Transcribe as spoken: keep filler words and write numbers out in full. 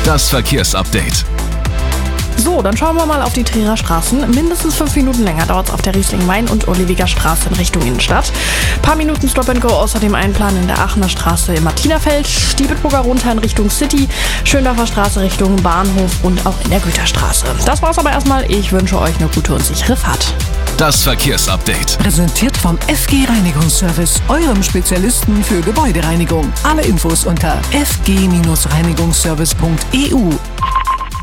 Das Verkehrsupdate. So, dann schauen wir mal auf die Trierer Straßen. Mindestens fünf Minuten länger dauert es auf der Riesling-Main- und Oliviger Straße in Richtung Innenstadt. Paar Minuten Stop and Go außerdem einplanen in der Aachener Straße im Martinerfeld, Stiebitburger runter in Richtung City, Schöndorfer Straße Richtung Bahnhof und auch in der Güterstraße. Das war's aber erstmal. Ich wünsche euch eine gute und sichere Fahrt. Das Verkehrsupdate. Präsentiert vom F G Reinigungsservice, eurem Spezialisten für Gebäudereinigung. Alle Infos unter f g Bindestrich reinigungsservice punkt e u.